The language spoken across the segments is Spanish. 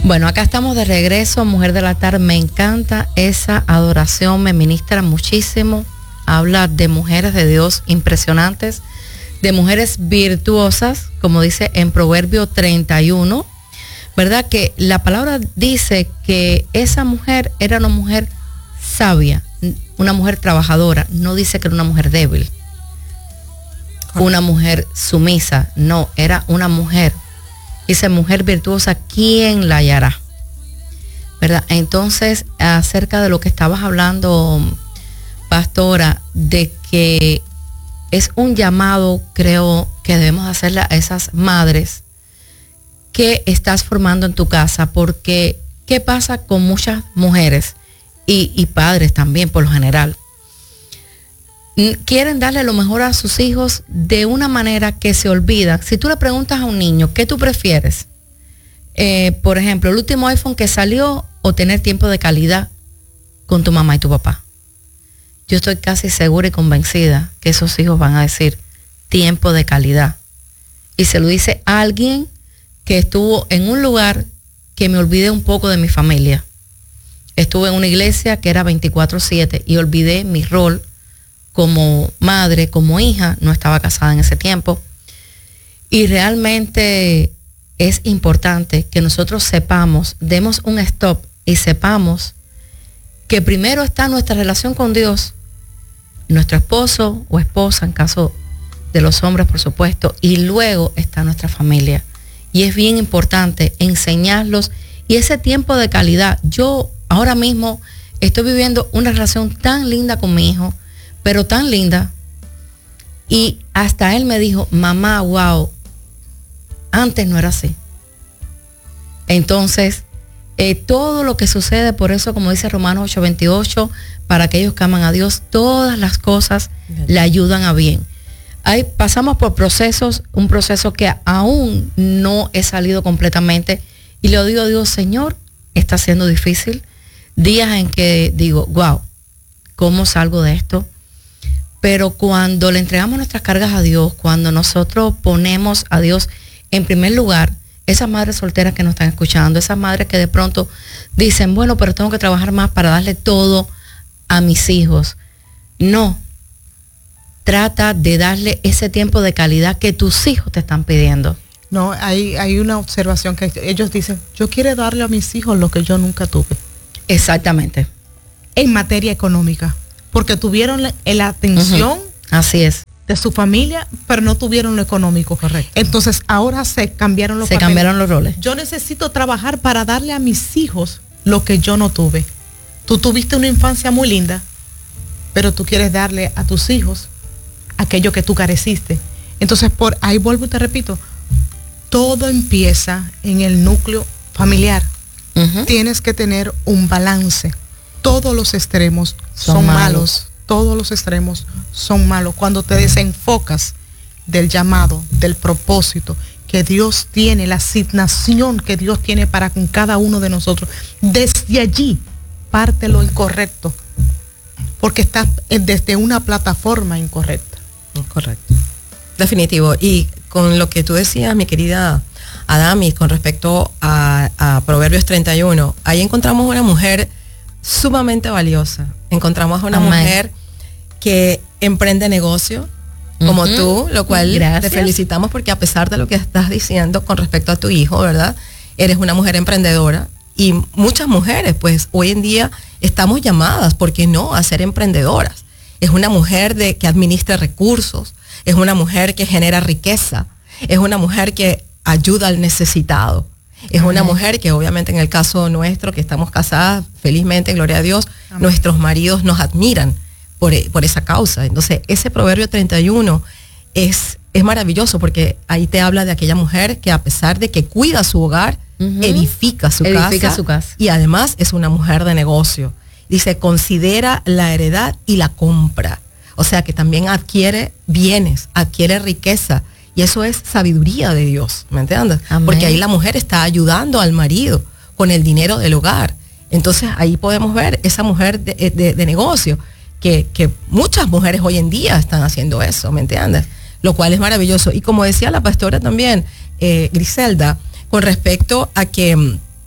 Bueno, acá estamos de regreso, Mujer de la Tarde. Me encanta esa adoración, me ministra muchísimo. Habla de mujeres de Dios impresionantes, de mujeres virtuosas, como dice en Proverbio 31, ¿verdad? Que la palabra dice que esa mujer era una mujer sabia, una mujer trabajadora. No dice que era una mujer débil, una mujer sumisa. No, era una mujer. Dice mujer virtuosa, ¿quién la hallará? ¿Verdad? Entonces, acerca de lo que estabas hablando, pastora, de que es un llamado, creo, que debemos hacerle a esas madres que estás formando en tu casa, porque ¿qué pasa con muchas mujeres y padres también, por lo general? Quieren darle lo mejor a sus hijos de una manera que se olvidan. Si tú le preguntas a un niño, ¿qué tú prefieres? Por ejemplo, el último iPhone que salió o tener tiempo de calidad con tu mamá y tu papá. Yo estoy casi segura y convencida que esos hijos van a decir tiempo de calidad. Y se lo dice a alguien que estuvo en un lugar que me olvidé un poco de mi familia. Estuve en una iglesia que era 24/7 y olvidé mi rol como madre, como hija. No estaba casada en ese tiempo. Y realmente es importante que nosotros sepamos, demos un stop y sepamos que primero está nuestra relación con Dios, nuestro esposo o esposa, en caso de los hombres, por supuesto, y luego está nuestra familia. Y es bien importante enseñarlos y ese tiempo de calidad. Yo ahora mismo estoy viviendo una relación tan linda con mi hijo, pero tan linda, y hasta él me dijo, mamá, wow, antes no era así. Entonces, todo lo que sucede, por eso, como dice Romanos 8:28, para aquellos que aman a Dios, todas las cosas le ayudan a bien. Pasamos por procesos, un proceso que aún no he salido completamente, y le digo a Dios, Señor, está siendo difícil. Días en que digo, wow, ¿cómo salgo de esto? Pero cuando le entregamos nuestras cargas a Dios, cuando nosotros ponemos a Dios en primer lugar, esas madres solteras que nos están escuchando, esas madres que de pronto dicen, bueno, pero tengo que trabajar más para darle todo a mis hijos. No, trata de darle ese tiempo de calidad que tus hijos te están pidiendo. No, hay una observación que ellos dicen, yo quiero darle a mis hijos lo que yo nunca tuve. Exactamente. En materia económica, porque tuvieron la atención. Así es. De su familia, pero no tuvieron lo económico. Correcto. Entonces ahora se cambiaron los papeles. Cambiaron los roles. Yo necesito trabajar para darle a mis hijos lo que yo no tuve. Tú tuviste una infancia muy linda, pero tú quieres darle a tus hijos aquello que tú careciste. Entonces, por ahí vuelvo y te repito, todo empieza en el núcleo familiar. Tienes que tener un balance. Todos los extremos son malos. Todos los extremos son malos. Cuando te desenfocas del llamado, del propósito que Dios tiene, la asignación que Dios tiene para con cada uno de nosotros, desde allí parte lo incorrecto, porque estás desde una plataforma incorrecta. Correcto. Definitivo. Y con lo que tú decías, mi querida Adamis, con respecto a Proverbios 31, ahí encontramos una mujer sumamente valiosa. Encontramos a una mujer que emprende negocio, como tú, lo cual te felicitamos, porque a pesar de lo que estás diciendo con respecto a tu hijo, ¿verdad? Eres una mujer emprendedora, y muchas mujeres, pues, hoy en día estamos llamadas, ¿por qué no?, a ser emprendedoras. Es una mujer que administra recursos, es una mujer que genera riqueza, es una mujer que ayuda al necesitado. Es una mujer que, obviamente, en el caso nuestro, que estamos casadas, felizmente, gloria a Dios, nuestros maridos nos admiran por esa causa. Entonces, ese Proverbio 31 es maravilloso, porque ahí te habla de aquella mujer que, a pesar de que cuida su hogar, edifica su casa, y además es una mujer de negocio. Dice, considera la heredad y la compra. O sea, que también adquiere bienes, adquiere riqueza. Y eso es sabiduría de Dios, ¿me entiendes? Amén. Porque ahí la mujer está ayudando al marido con el dinero del hogar. Entonces ahí podemos ver esa mujer de negocio, que muchas mujeres hoy en día están haciendo eso, ¿me entiendes? Lo cual es maravilloso. Y como decía la pastora también, Griselda, con respecto a que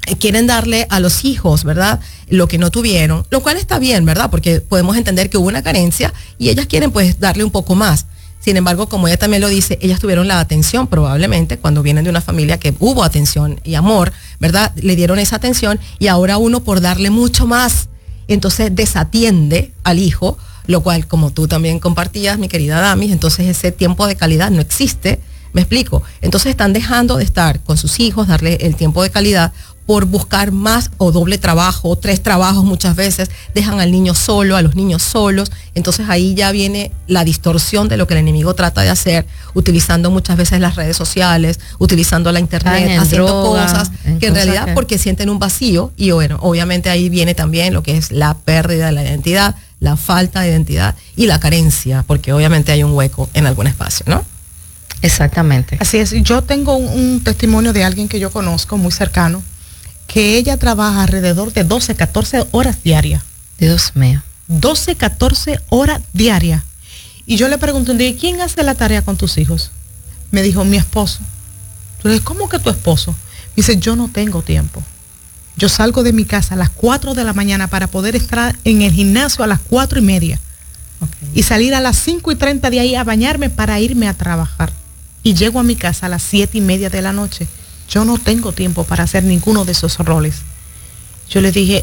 quieren darle a los hijos, ¿verdad?, lo que no tuvieron, lo cual está bien, ¿verdad?, porque podemos entender que hubo una carencia y ellas quieren pues darle un poco más. Sin embargo, como ella también lo dice, ellas tuvieron la atención probablemente cuando vienen de una familia que hubo atención y amor, ¿verdad?, le dieron esa atención y ahora uno por darle mucho más, entonces desatiende al hijo, lo cual, como tú también compartías, mi querida Damis, entonces ese tiempo de calidad no existe. ¿Me explico? Entonces están dejando de estar con sus hijos, darle el tiempo de calidad por buscar más o doble trabajo, 3 trabajos muchas veces, dejan al niño solo, a los niños solos, entonces ahí ya viene la distorsión de lo que el enemigo trata de hacer, utilizando muchas veces las redes sociales, utilizando la internet, haciendo cosas que en realidad porque sienten un vacío y bueno, obviamente ahí viene también lo que es la pérdida de la identidad, la falta de identidad y la carencia, porque obviamente hay un hueco en algún espacio, ¿no? Exactamente. Así es, yo tengo un testimonio de alguien que yo conozco muy cercano, que ella trabaja alrededor de 12, 14 horas diarias. Dios mío. 12, 14 horas diarias. Y yo le pregunté un día, ¿quién hace la tarea con tus hijos? Me dijo, mi esposo. Yo le dije, ¿cómo que tu esposo? Me dice, yo no tengo tiempo. Yo salgo de mi casa a las 4 de la mañana para poder estar en el gimnasio a las 4:30. Okay. Y salir a las 5:30 de ahí a bañarme para irme a trabajar. Y llego a mi casa a las 7:30 de la noche. Yo no tengo tiempo para hacer ninguno de esos roles. Yo le dije,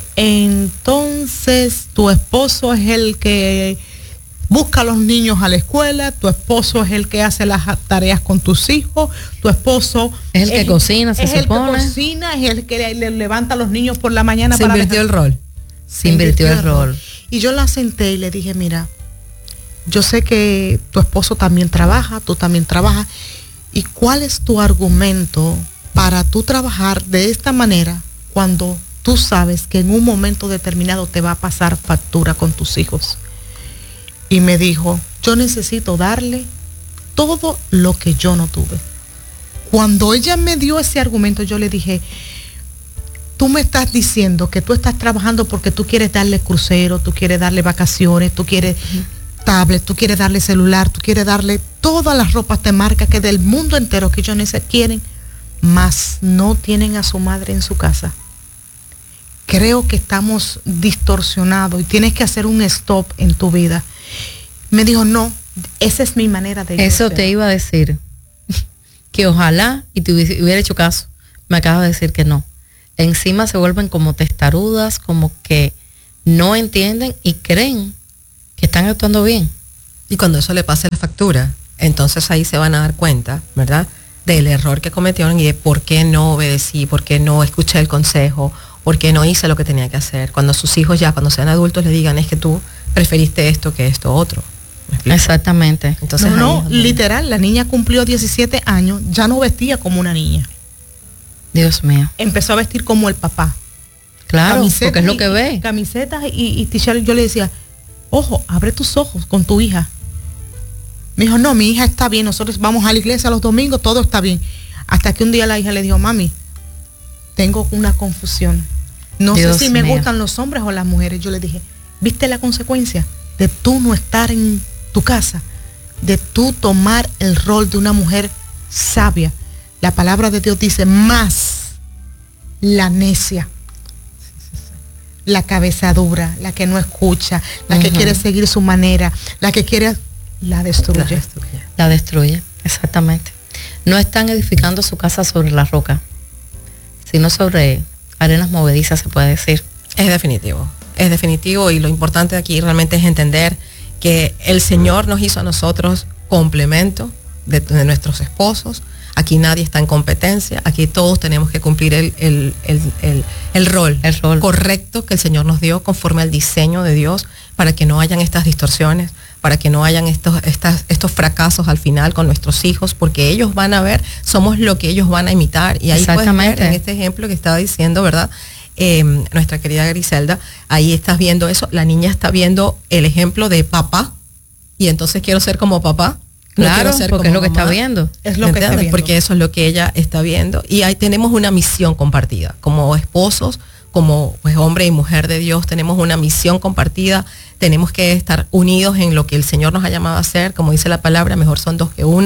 entonces tu esposo es el que busca a los niños a la escuela, tu esposo es el que hace las tareas con tus hijos, tu esposo es el que cocina, se supone. Es el que cocina, es el que le levanta a los niños por la mañana. Se invirtió el rol. Se invirtió el rol. Y yo la senté y le dije, mira, yo sé que tu esposo también trabaja, tú también trabajas, ¿y cuál es tu argumento para tú trabajar de esta manera cuando tú sabes que en un momento determinado te va a pasar factura con tus hijos? Y me dijo, yo necesito darle todo lo que yo no tuve. Cuando ella me dio ese argumento, yo le dije, tú me estás diciendo que tú estás trabajando porque tú quieres darle crucero, tú quieres darle vacaciones, tú quieres tablet, tú quieres darle celular, tú quieres darle todas las ropas de marca que del mundo entero que ellos quieren, mas no tienen a su madre en su casa. Creo que estamos distorsionados y tienes que hacer un stop en tu vida. Me dijo, no, esa es mi manera de... Eso te iba a decir, que ojalá y te hubiera hecho caso. Me acabas de decir que no. Encima se vuelven como testarudas, como que no entienden y creen que están actuando bien. Y cuando eso le pase la factura, entonces ahí se van a dar cuenta, ¿verdad?, del error que cometieron y de por qué no obedecí, por qué no escuché el consejo, por qué no hice lo que tenía que hacer. Cuando sus hijos ya, cuando sean adultos, le digan, es que tú preferiste esto que esto otro. Exactamente. Entonces, no, literal, la niña cumplió 17 años, ya no vestía como una niña. Dios mío. Empezó a vestir como el papá. Claro, porque es lo que ve. Camisetas y t-shirt. Yo le decía, ojo, abre tus ojos con tu hija. Me dijo, no, mi hija está bien, nosotros vamos a la iglesia los domingos, todo está bien. Hasta que un día la hija le dijo, mami, tengo una confusión. No sé si me gustan los hombres o las mujeres. Yo le dije, ¿viste la consecuencia de tú no estar en tu casa? De tú tomar el rol de una mujer sabia. La palabra de Dios dice, más la necia, la cabeza dura, la que no escucha, la que quiere seguir su manera, la que quiere... La destruye. La destruye, exactamente. No están edificando su casa sobre la roca, sino sobre arenas movedizas, se puede decir. Es definitivo y lo importante aquí realmente es entender que el Señor nos hizo a nosotros complemento de nuestros esposos. Aquí nadie está en competencia, aquí todos tenemos que cumplir el rol correcto que el Señor nos dio conforme al diseño de Dios, para que no hayan estas distorsiones, para que no hayan estos fracasos al final con nuestros hijos, porque ellos van a ver, somos lo que ellos van a imitar. Y ahí puedes ver en este ejemplo que estaba diciendo, ¿verdad?, nuestra querida Griselda, ahí estás viendo eso, la niña está viendo el ejemplo de papá, y entonces quiero ser como papá. Claro, porque es lo que está viendo. Es lo que está viendo. Porque eso es lo que ella está viendo. Y ahí tenemos una misión compartida. Como esposos, como pues, hombre y mujer de Dios, tenemos una misión compartida. Tenemos que estar unidos en lo que el Señor nos ha llamado a hacer. Como dice la palabra, mejor son 2 que 1.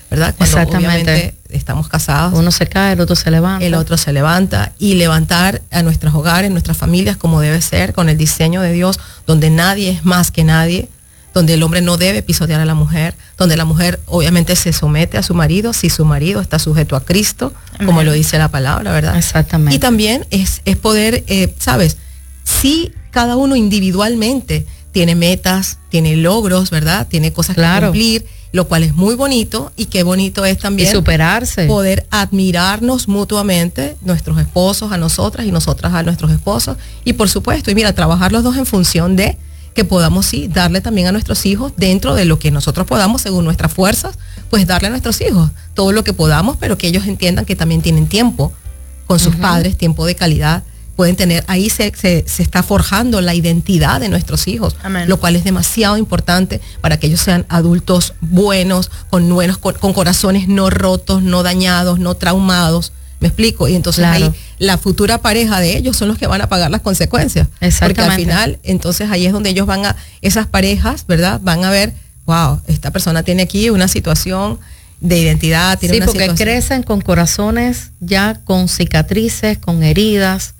¿verdad? Cuando Exactamente. obviamente estamos casados. Uno se cae, el otro se levanta. El otro se levanta, y levantar a nuestros hogares, nuestras familias como debe ser, con el diseño de Dios, donde nadie es más que nadie, donde el hombre no debe pisotear a la mujer, donde la mujer obviamente se somete a su marido, si su marido está sujeto a Cristo, como lo dice la palabra, ¿verdad? Exactamente. Y también es poder, ¿sabes? Si cada uno individualmente tiene metas, tiene logros, ¿verdad? Tiene cosas que cumplir, lo cual es muy bonito, y qué bonito es también y superarse, poder admirarnos mutuamente, nuestros esposos a nosotras y nosotras a nuestros esposos, y por supuesto, y mira, trabajar los dos en función de que podamos sí darle también a nuestros hijos, dentro de lo que nosotros podamos, según nuestras fuerzas, pues darle a nuestros hijos todo lo que podamos, pero que ellos entiendan que también tienen tiempo con sus padres, tiempo de calidad. Pueden tener, ahí se está forjando la identidad de nuestros hijos, Amén. Lo cual es demasiado importante para que ellos sean adultos buenos, con corazones no rotos, no dañados, no traumados. ¿Me explico? Y entonces ahí la futura pareja de ellos son los que van a pagar las consecuencias. Porque al final, entonces ahí es donde ellos esas parejas, ¿verdad? Van a ver, wow, esta persona tiene aquí una situación de identidad, tiene una situación. Sí, porque crecen con corazones ya con cicatrices, con heridas.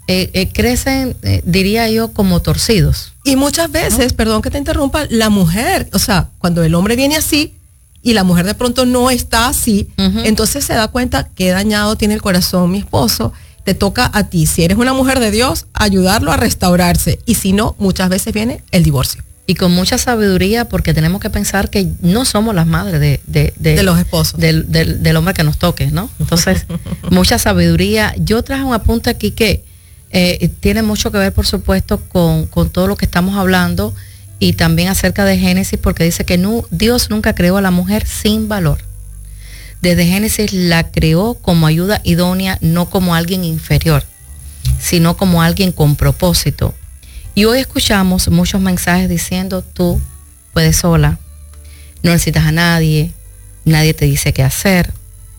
Crecen, diría yo, como torcidos. Y muchas veces, perdón que te interrumpa, la mujer, o sea, cuando el hombre viene así y la mujer de pronto no está así, entonces se da cuenta que dañado tiene el corazón mi esposo. Te toca a ti, si eres una mujer de Dios, ayudarlo a restaurarse, y si no, muchas veces viene el divorcio. Y con mucha sabiduría, porque tenemos que pensar que no somos las madres de los esposos, del hombre que nos toque, ¿no? Entonces, mucha sabiduría. Yo traje un apunte aquí que tiene mucho que ver, por supuesto, con todo lo que estamos hablando, y también acerca de Génesis, porque dice que Dios nunca creó a la mujer sin valor. Desde Génesis la creó como ayuda idónea, no como alguien inferior, sino como alguien con propósito. Y hoy escuchamos muchos mensajes diciendo: tú puedes sola, no necesitas a nadie, nadie te dice qué hacer.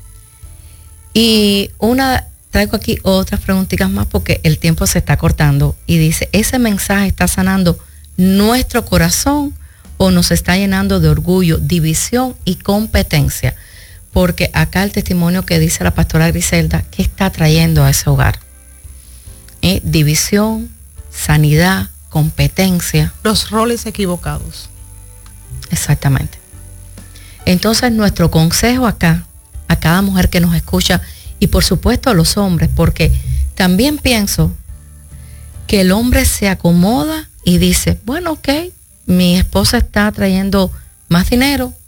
Y traigo aquí otras preguntitas más, porque el tiempo se está cortando, y dice: ¿ese mensaje está sanando nuestro corazón o nos está llenando de orgullo, división y competencia? Porque acá el testimonio que dice la pastora Griselda, ¿qué está trayendo a ese hogar? División, sanidad, competencia. Los roles equivocados. Exactamente. Entonces, nuestro consejo acá, a cada mujer que nos escucha, y por supuesto a los hombres, porque también pienso que el hombre se acomoda y dice: bueno, ok, mi esposa está trayendo más dinero,